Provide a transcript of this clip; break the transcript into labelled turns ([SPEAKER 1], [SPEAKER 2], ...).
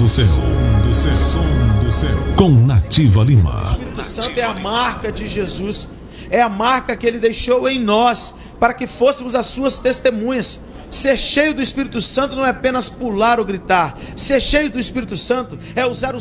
[SPEAKER 1] do céu. Som do céu. Com Nativa Lima.
[SPEAKER 2] O Espírito Santo é a marca de Jesus. É a marca que ele deixou em nós, para que fôssemos as suas testemunhas. Ser cheio do Espírito Santo não é apenas pular ou gritar. Ser cheio do Espírito Santo é usar o